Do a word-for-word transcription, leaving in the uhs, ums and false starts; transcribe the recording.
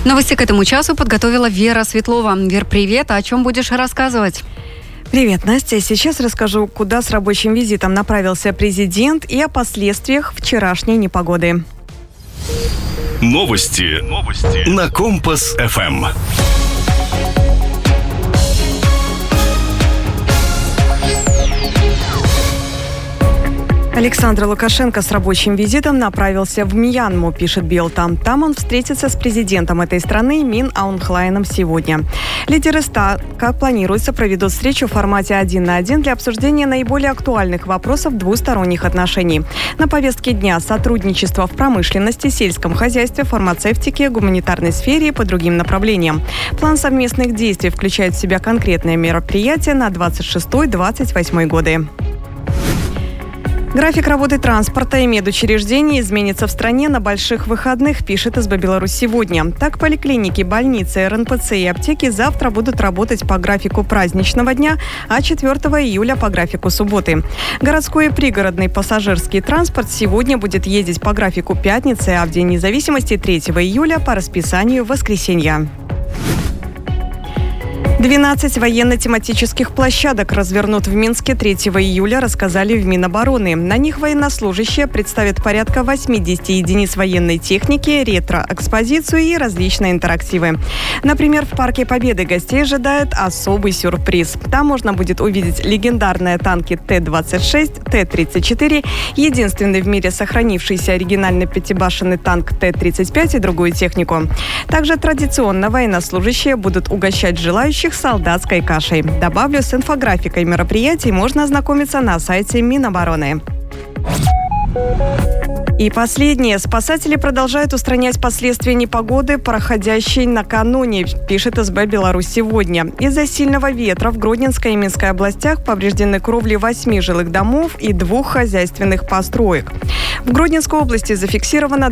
Новости к этому часу подготовила Вера Светлова. Вер, привет. А о чем будешь рассказывать? Привет, Настя. Сейчас расскажу, куда с рабочим визитом направился президент и о последствиях вчерашней непогоды. Новости. Новости. На Компас-эф эм. Александр Лукашенко с рабочим визитом направился в Мьянму, пишет Белта. Там он встретится с президентом этой страны Мин Аун Хлайном сегодня. Лидеры ста, как планируется, проведут встречу в формате один на один для обсуждения наиболее актуальных вопросов двусторонних отношений. На повестке дня сотрудничество в промышленности, сельском хозяйстве, фармацевтике, гуманитарной сфере и по другим направлениям. План совместных действий включает в себя конкретные мероприятия на двадцать шестой - двадцать восьмой годы. График работы транспорта и медучреждений изменится в стране на больших выходных, пишет эс бэ Беларусь сегодня. Так, поликлиники, больницы, эр эн пэ цэ и аптеки завтра будут работать по графику праздничного дня, а четвёртого июля по графику субботы. Городской и пригородный пассажирский транспорт сегодня будет ездить по графику пятницы, а в День независимости третьего июля по расписанию воскресенья. двенадцать военно-тематических площадок развернут в Минске третьего июля, рассказали в Минобороны. На них военнослужащие представят порядка восемьдесят единиц военной техники, ретро-экспозицию и различные интерактивы. Например, в Парке Победы гостей ожидает особый сюрприз. Там можно будет увидеть легендарные танки тэ двадцать шесть, тэ тридцать четыре, единственный в мире сохранившийся оригинальный пятибашенный танк тэ тридцать пять и другую технику. Также традиционно военнослужащие будут угощать желающих солдатской кашей. Добавлю, с инфографикой мероприятий можно ознакомиться на сайте Минобороны. И последнее. Спасатели продолжают устранять последствия непогоды, проходящей накануне, пишет эс бэ Беларусь сегодня. Из-за сильного ветра в Гродненской и Минской областях повреждены кровли восьми жилых домов и двух хозяйственных построек. В Гродненской области зафиксировано